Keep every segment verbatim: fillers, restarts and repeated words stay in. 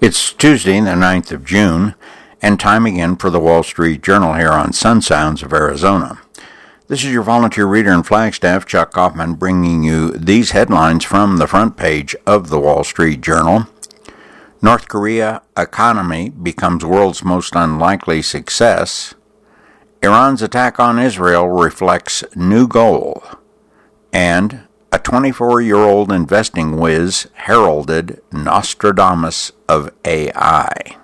It's Tuesday, the ninth of June, and time again for the Wall Street Journal here on Sun Sounds of Arizona. This is your volunteer reader in Flagstaff, Chuck Kaufman, bringing you these headlines from the front page of the Wall Street Journal. North Korea economy becomes world's most unlikely success. Iran's attack on Israel reflects new goal. And a twenty-four-year-old investing whiz heralded Nostradamus of A I.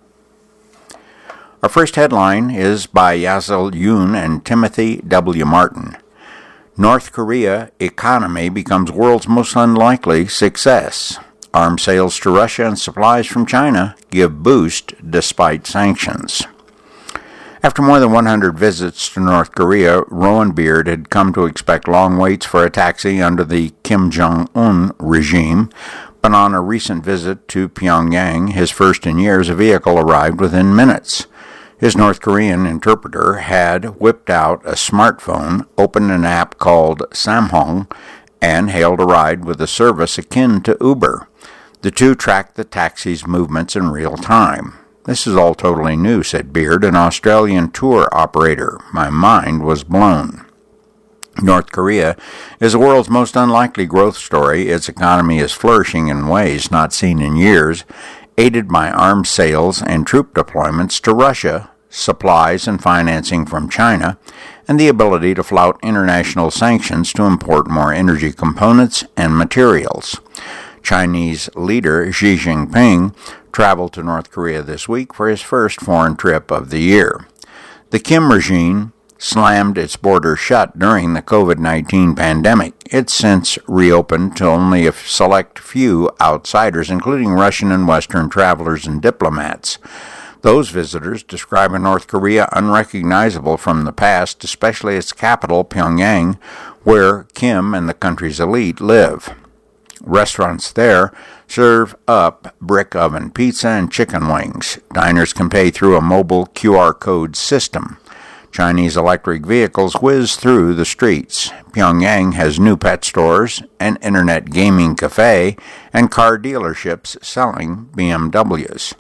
Our first headline is by Yazil Yoon and Timothy W. Martin. North Korea economy becomes world's most unlikely success. Arms sales to Russia and supplies from China give boost despite sanctions. After more than one hundred visits to North Korea, Rowan Beard had come to expect long waits for a taxi under the Kim Jong-un regime, but on a recent visit to Pyongyang, his first in years, a vehicle arrived within minutes. His North Korean interpreter had whipped out a smartphone, opened an app called Samhong, and hailed a ride with a service akin to Uber. The two tracked the taxi's movements in real time. "This is all totally new," said Beard, an Australian tour operator. "My mind was blown." North Korea is the world's most unlikely growth story. Its economy is flourishing in ways not seen in years, aided by arms sales and troop deployments to Russia, supplies and financing from China, and the ability to flout international sanctions to import more energy components and materials. Chinese leader Xi Jinping traveled to North Korea this week for his first foreign trip of the year. The Kim regime slammed its borders shut during the covid nineteen pandemic. It's since reopened to only a select few outsiders, including Russian and Western travelers and diplomats. Those visitors describe a North Korea unrecognizable from the past, especially its capital, Pyongyang, where Kim and the country's elite live. Restaurants there serve up brick oven pizza and chicken wings. Diners can pay through a mobile Q R code system. Chinese electric vehicles whiz through the streets. Pyongyang has new pet stores, an internet gaming cafe, and car dealerships selling B M Ws.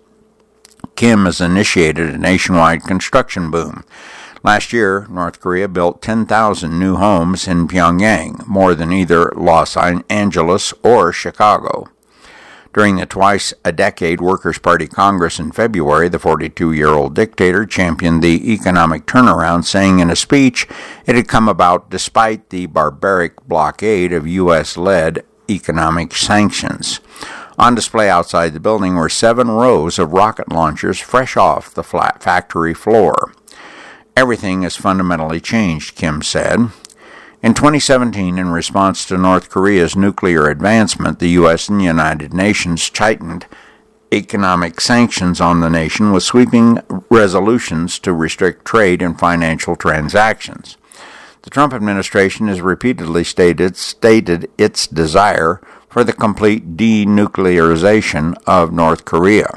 Kim has initiated a nationwide construction boom. Last year, North Korea built ten thousand new homes in Pyongyang, more than either Los Angeles or Chicago. During the twice-a-decade Workers' Party Congress in February, the forty-two-year-old dictator championed the economic turnaround, saying in a speech it had come about despite the barbaric blockade of U S-led economic sanctions. On display outside the building were seven rows of rocket launchers fresh off the flat factory floor. "Everything has fundamentally changed," Kim said. In twenty seventeen, in response to North Korea's nuclear advancement, the U S and the United Nations tightened economic sanctions on the nation with sweeping resolutions to restrict trade and financial transactions. The Trump administration has repeatedly stated, stated its desire for the complete denuclearization of North Korea.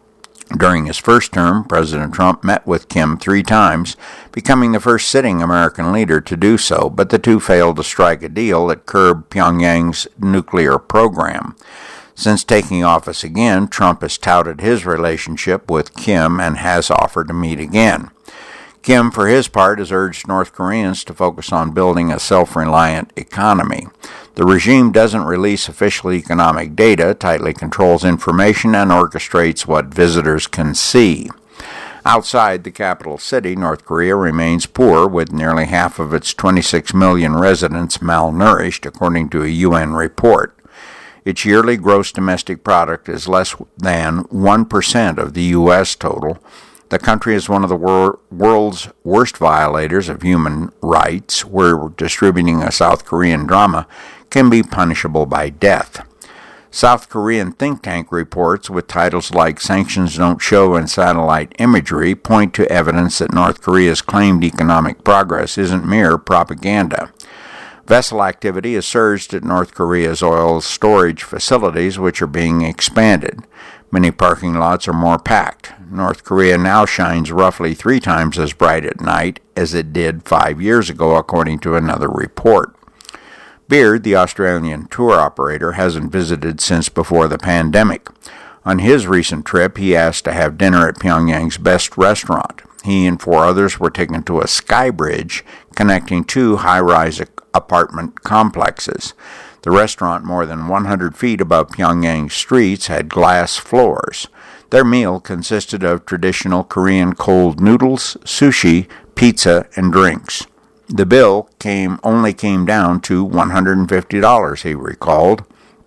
During his first term, President Trump met with Kim three times, becoming the first sitting American leader to do so, but the two failed to strike a deal that curbed Pyongyang's nuclear program. Since taking office again, Trump has touted his relationship with Kim and has offered to meet again. Kim, for his part, has urged North Koreans to focus on building a self-reliant economy. The regime doesn't release official economic data, tightly controls information, and orchestrates what visitors can see. Outside the capital city, North Korea remains poor, with nearly half of its twenty-six million residents malnourished, according to a U N report. Its yearly gross domestic product is less than one percent of the U S total. The country is one of the wor- world's worst violators of human rights, where distributing a South Korean drama can be punishable by death. South Korean think tank reports with titles like "Sanctions Don't Show" and "Satellite Imagery" point to evidence that North Korea's claimed economic progress isn't mere propaganda. Vessel activity has surged at North Korea's oil storage facilities, which are being expanded. Many parking lots are more packed. North Korea now shines roughly three times as bright at night as it did five years ago, according to another report. Beard, the Australian tour operator, hasn't visited since before the pandemic. On his recent trip, he asked to have dinner at Pyongyang's best restaurant. He and four others were taken to a sky bridge connecting two high-rise apartment complexes. The restaurant, more than one hundred feet above Pyongyang's streets, had glass floors. Their meal consisted of traditional Korean cold noodles, sushi, pizza, and drinks. The bill came only came down to one hundred fifty dollars, he recalled.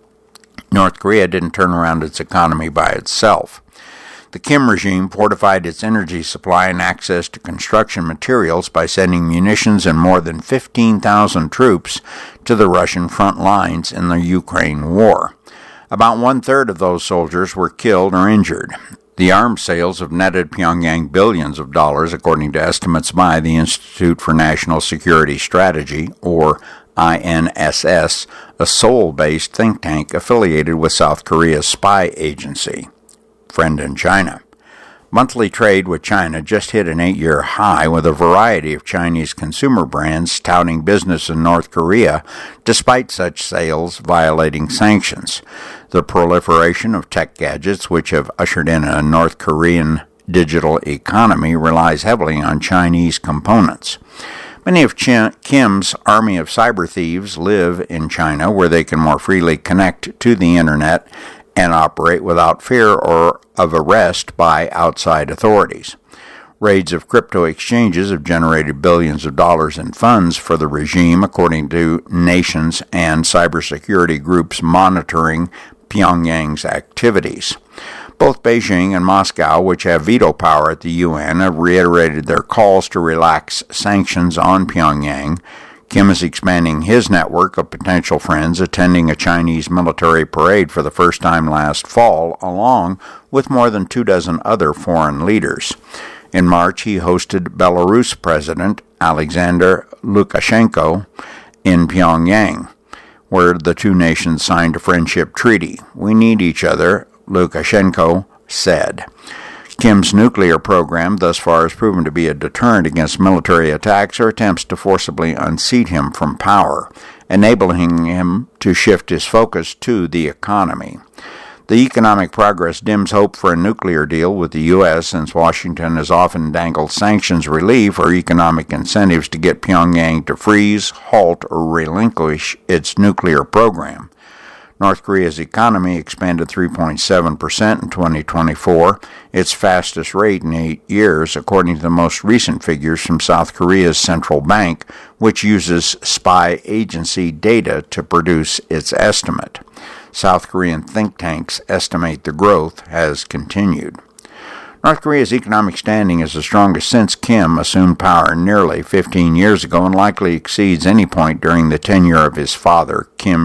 North Korea didn't turn around its economy by itself. The Kim regime fortified its energy supply and access to construction materials by sending munitions and more than fifteen thousand troops to the Russian front lines in the Ukraine war. About one-third of those soldiers were killed or injured. The arms sales have netted Pyongyang billions of dollars, according to estimates by the Institute for National Security Strategy, or I N S S, a Seoul-based think tank affiliated with South Korea's spy agency, Friend in China. Monthly trade with China just hit an eight-year high, with a variety of Chinese consumer brands touting business in North Korea despite such sales violating sanctions. The proliferation of tech gadgets, which have ushered in a North Korean digital economy, relies heavily on Chinese components. Many of Kim's army of cyber thieves live in China, where they can more freely connect to the internet and operate without fear or of arrest by outside authorities. Raids of crypto exchanges have generated billions of dollars in funds for the regime, according to nations and cybersecurity groups monitoring Pyongyang's activities. Both Beijing and Moscow, which have veto power at the U N, have reiterated their calls to relax sanctions on Pyongyang. Kim is expanding his network of potential friends, attending a Chinese military parade for the first time last fall, along with more than two dozen other foreign leaders. In March, he hosted Belarus President Alexander Lukashenko in Pyongyang, where the two nations signed a friendship treaty. "We need each other," Lukashenko said. Kim's nuclear program thus far has proven to be a deterrent against military attacks or attempts to forcibly unseat him from power, enabling him to shift his focus to the economy. The economic progress dims hope for a nuclear deal with the U S, since Washington has often dangled sanctions relief or economic incentives to get Pyongyang to freeze, halt, or relinquish its nuclear program. North Korea's economy expanded three point seven percent in twenty twenty-four, its fastest rate in eight years, according to the most recent figures from South Korea's central bank, which uses spy agency data to produce its estimate. South Korean think tanks estimate the growth has continued. North Korea's economic standing is the strongest since Kim assumed power nearly fifteen years ago, and likely exceeds any point during the tenure of his father, Kim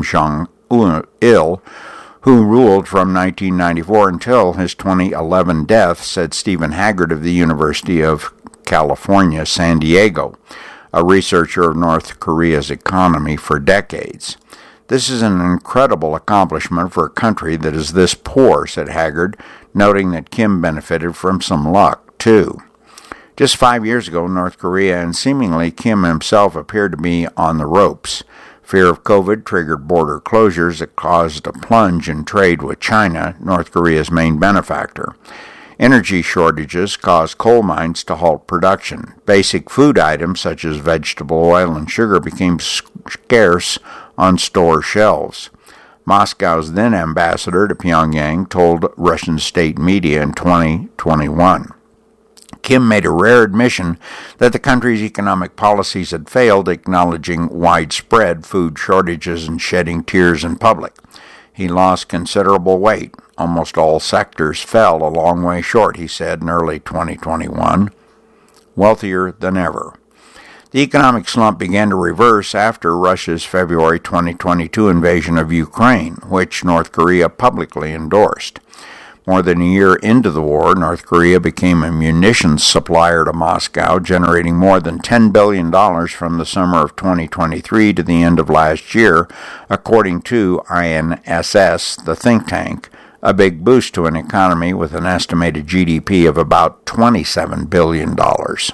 Jong-il, who ruled from nineteen ninety-four until his twenty eleven death, said Stephen Haggard of the University of California, San Diego, a researcher of North Korea's economy for decades. "This is an incredible accomplishment for a country that is this poor," said Haggard, noting that Kim benefited from some luck, too. Just five years ago, North Korea and seemingly Kim himself appeared to be on the ropes. Fear of COVID triggered border closures that caused a plunge in trade with China, North Korea's main benefactor. Energy shortages caused coal mines to halt production. Basic food items such as vegetable oil and sugar became scarce on store shelves. Moscow's then ambassador to Pyongyang told Russian state media in twenty twenty-one. Kim made a rare admission that the country's economic policies had failed, acknowledging widespread food shortages and shedding tears in public. He lost considerable weight. Almost all sectors fell a long way short, he said in early twenty twenty-one. Wealthier than ever. The economic slump began to reverse after Russia's February twenty twenty-two invasion of Ukraine, which North Korea publicly endorsed. More than a year into the war, North Korea became a munitions supplier to Moscow, generating more than ten billion dollars from the summer of twenty twenty-three to the end of last year, according to I N S S, the think tank, a big boost to an economy with an estimated G D P of about twenty-seven billion dollars.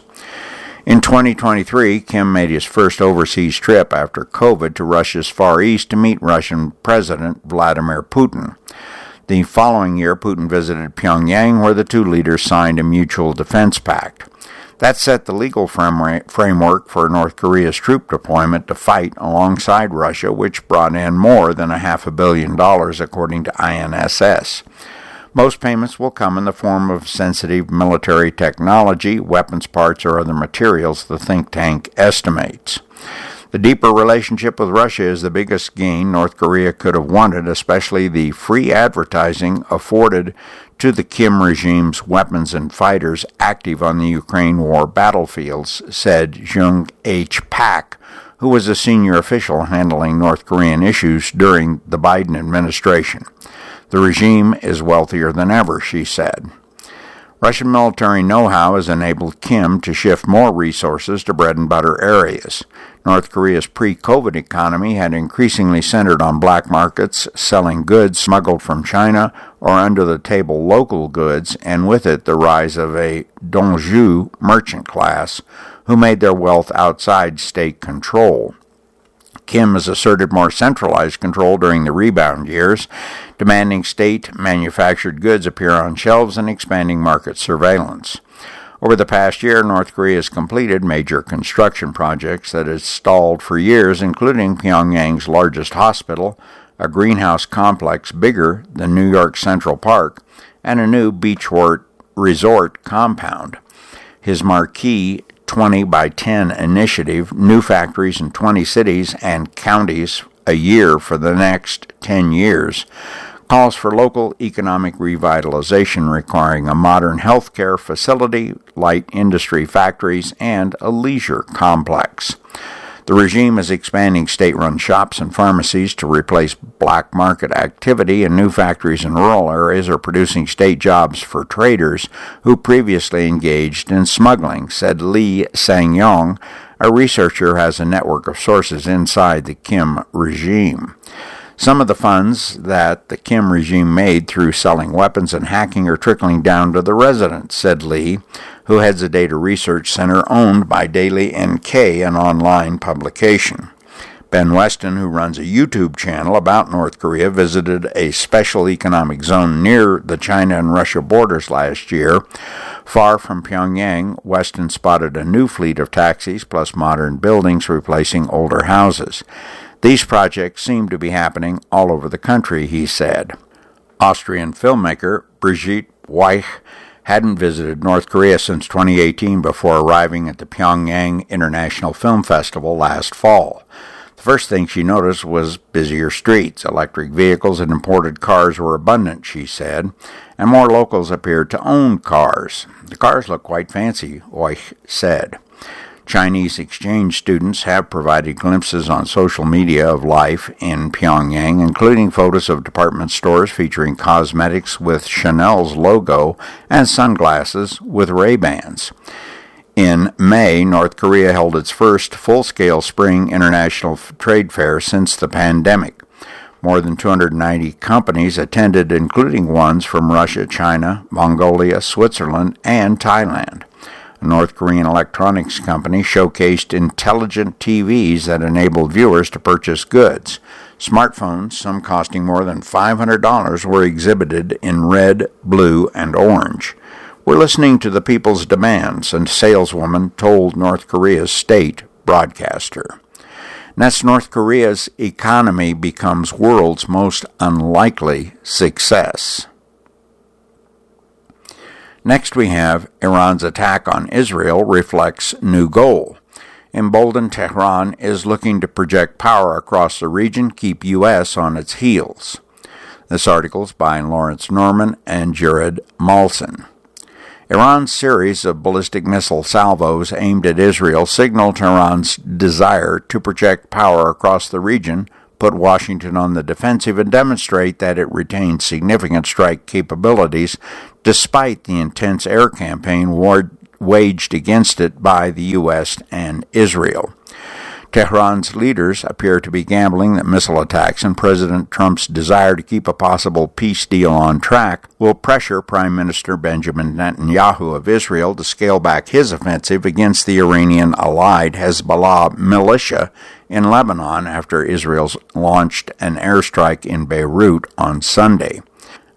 In twenty twenty-three, Kim made his first overseas trip after COVID to Russia's Far East to meet Russian President Vladimir Putin. The following year, Putin visited Pyongyang, where the two leaders signed a mutual defense pact. That set the legal framework for North Korea's troop deployment to fight alongside Russia, which brought in more than a half a billion dollars, according to I N S S. Most payments will come in the form of sensitive military technology, weapons parts, or other materials, the think tank estimates. The deeper relationship with Russia is the biggest gain North Korea could have wanted, especially the free advertising afforded to the Kim regime's weapons and fighters active on the Ukraine war battlefields, said Jung H. Pak, who was a senior official handling North Korean issues during the Biden administration. The regime is wealthier than ever, she said. Russian military know-how has enabled Kim to shift more resources to bread-and-butter areas. North Korea's pre-COVID economy had increasingly centered on black markets, selling goods smuggled from China or under-the-table local goods, and with it the rise of a Dongju merchant class who made their wealth outside state control. Kim has asserted more centralized control during the rebound years, demanding state-manufactured goods appear on shelves and expanding market surveillance. Over the past year, North Korea has completed major construction projects that had stalled for years, including Pyongyang's largest hospital, a greenhouse complex bigger than New York Central Park, and a new beachfront resort compound. His marquee twenty by ten initiative, new factories in twenty cities and counties a year for the next ten years, calls for local economic revitalization requiring a modern healthcare facility, light industry factories, and a leisure complex. The regime is expanding state-run shops and pharmacies to replace black market activity, and new factories in rural areas are producing state jobs for traders who previously engaged in smuggling, said Lee Sang-yong, a researcher who has a network of sources inside the Kim regime. Some of the funds that the Kim regime made through selling weapons and hacking are trickling down to the residents, said Lee, who heads a data research center owned by Daily N K, an online publication. Ben Weston, who runs a YouTube channel about North Korea, visited a special economic zone near the China and Russia borders last year. Far from Pyongyang, Weston spotted a new fleet of taxis plus modern buildings replacing older houses. These projects seem to be happening all over the country, he said. Austrian filmmaker Brigitte Weich hadn't visited North Korea since twenty eighteen before arriving at the Pyongyang International Film Festival last fall. The first thing she noticed was busier streets. Electric vehicles and imported cars were abundant, she said, and more locals appeared to own cars. The cars look quite fancy, Weich said. Chinese exchange students have provided glimpses on social media of life in Pyongyang, including photos of department stores featuring cosmetics with Chanel's logo and sunglasses with Ray-Bans. In May, North Korea held its first full-scale spring international trade fair since the pandemic. More than two hundred ninety companies attended, including ones from Russia, China, Mongolia, Switzerland, and Thailand. A North Korean electronics company showcased intelligent T Vs that enabled viewers to purchase goods. Smartphones, some costing more than five hundred dollars, were exhibited in red, blue, and orange. We're listening to the people's demands, a saleswoman told North Korea's state broadcaster. And that's North Korea's economy becomes world's most unlikely success. Next we have Iran's attack on Israel reflects new goal. Emboldened Tehran is looking to project power across the region, keep U S on its heels. This article is by Lawrence Norman and Jared Malson. Iran's series of ballistic missile salvos aimed at Israel signal Tehran's desire to project power across the region, put Washington on the defensive, and demonstrate that it retains significant strike capabilities despite the intense air campaign war- waged against it by the U S and Israel. Tehran's leaders appear to be gambling that missile attacks and President Trump's desire to keep a possible peace deal on track will pressure Prime Minister Benjamin Netanyahu of Israel to scale back his offensive against the Iranian-allied Hezbollah militia in Lebanon after Israel's launched an airstrike in Beirut on Sunday.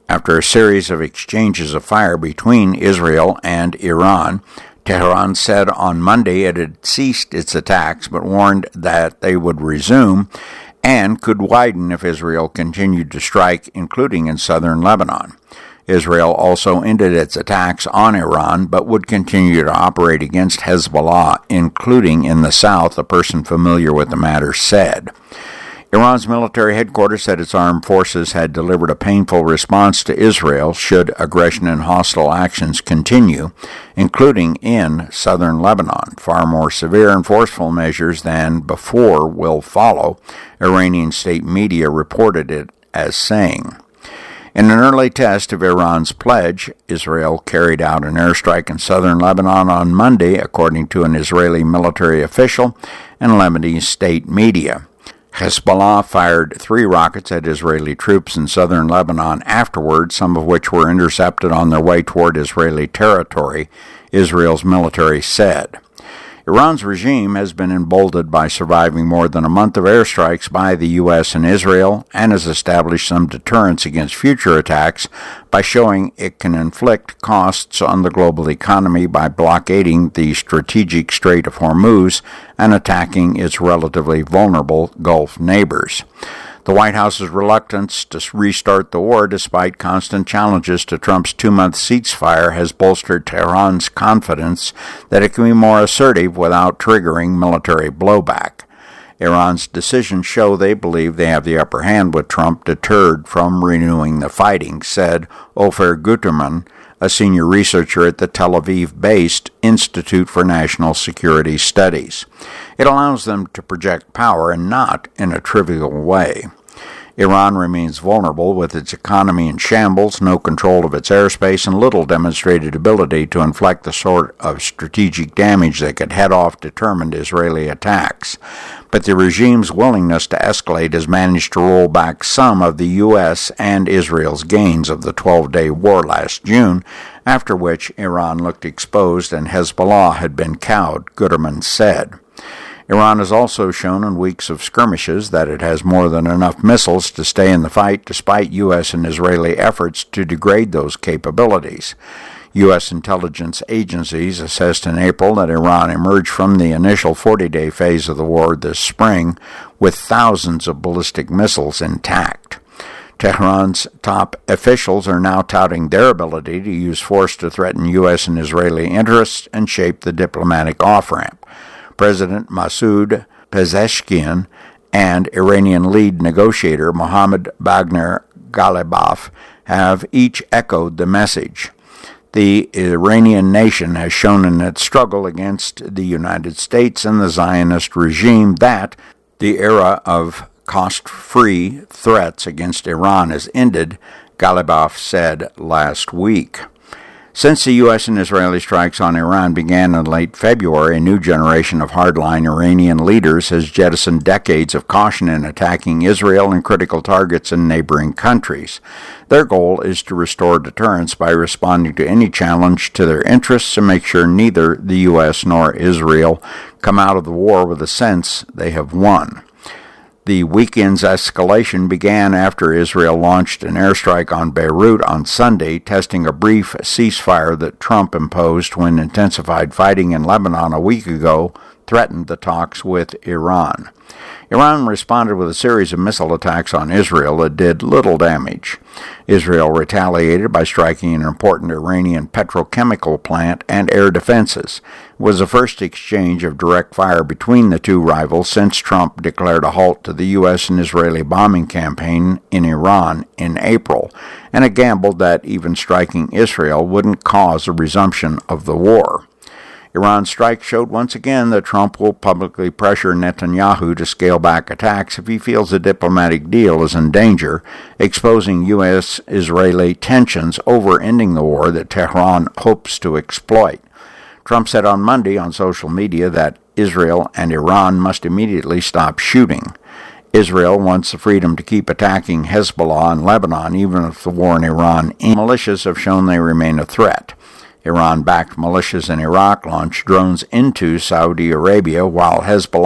After a series of exchanges of fire between Israel and Iran, Tehran said on Monday it had ceased its attacks but warned that they would resume and could widen if Israel continued to strike, including in southern Lebanon. Israel also ended its attacks on Iran but would continue to operate against Hezbollah, including in the south, a person familiar with the matter said. Iran's military headquarters said its armed forces had delivered a painful response to Israel should aggression and hostile actions continue, including in southern Lebanon. Far more severe and forceful measures than before will follow, Iranian state media reported it as saying. In an early test of Iran's pledge, Israel carried out an airstrike in southern Lebanon on Monday, according to an Israeli military official and Lebanese state media. Hezbollah fired three rockets at Israeli troops in southern Lebanon afterward, some of which were intercepted on their way toward Israeli territory, Israel's military said. Iran's regime has been emboldened by surviving more than a month of airstrikes by the U S and Israel and has established some deterrence against future attacks by showing it can inflict costs on the global economy by blockading the strategic Strait of Hormuz and attacking its relatively vulnerable Gulf neighbors. The White House's reluctance to restart the war despite constant challenges to Trump's two-month ceasefire has bolstered Tehran's confidence that it can be more assertive without triggering military blowback. Iran's decisions show they believe they have the upper hand with Trump deterred from renewing the fighting, said Ofer Guterman, a senior researcher at the Tel Aviv-based Institute for National Security Studies. It allows them to project power and not in a trivial way. Iran remains vulnerable with its economy in shambles, no control of its airspace, and little demonstrated ability to inflict the sort of strategic damage that could head off determined Israeli attacks. But the regime's willingness to escalate has managed to roll back some of the U S and Israel's gains of the twelve-day war last June, after which Iran looked exposed and Hezbollah had been cowed, Guterman said. Iran has also shown in weeks of skirmishes that it has more than enough missiles to stay in the fight despite U S and Israeli efforts to degrade those capabilities. U S intelligence agencies assessed in April that Iran emerged from the initial forty-day phase of the war this spring with thousands of ballistic missiles intact. Tehran's top officials are now touting their ability to use force to threaten U S and Israeli interests and shape the diplomatic off-ramp. President Masoud Pezeshkian and Iranian lead negotiator Mohammad Bagher Ghalibaf have each echoed the message. The Iranian nation has shown in its struggle against the United States and the Zionist regime that the era of cost-free threats against Iran has ended, Ghalibaf said last week. Since the U S and Israeli strikes on Iran began in late February, a new generation of hardline Iranian leaders has jettisoned decades of caution in attacking Israel and critical targets in neighboring countries. Their goal is to restore deterrence by responding to any challenge to their interests and make sure neither the U S nor Israel come out of the war with a sense they have won. The weekend's escalation began after Israel launched an airstrike on Beirut on Sunday, testing a brief ceasefire that Trump imposed when intensified fighting in Lebanon a week ago threatened the talks with Iran. Iran responded with a series of missile attacks on Israel that did little damage. Israel retaliated by striking an important Iranian petrochemical plant and air defenses. It was the first exchange of direct fire between the two rivals since Trump declared a halt to the U S and Israeli bombing campaign in Iran in April, and it gambled that even striking Israel wouldn't cause a resumption of the war. Iran's strike showed once again that Trump will publicly pressure Netanyahu to scale back attacks if he feels a diplomatic deal is in danger, exposing U S Israeli tensions over ending the war that Tehran hopes to exploit. Trump said on Monday on social media that Israel and Iran must immediately stop shooting. Israel wants the freedom to keep attacking Hezbollah in Lebanon, even if the war in Iran ends. Militias have shown they remain a threat. Iran-backed militias in Iraq launched drones into Saudi Arabia, while Hezbollah